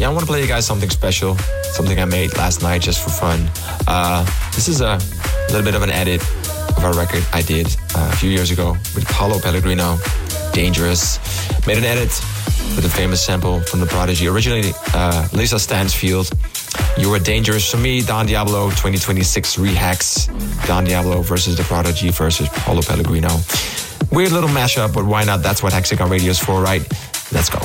Yeah, I want to play you guys something special, something I made last night just for fun. This is a little bit of an edit of a record I did a few years ago with Paolo Pellegrino, Dangerous. Made an edit with a famous sample from The Prodigy. Originally, Lisa Stansfield, You Were Dangerous for Me, Don Diablo 2026 Rehacks, Don Diablo versus The Prodigy versus Paolo Pellegrino. Weird little mashup, but why not? That's what Hexagon Radio is for, right? Let's go.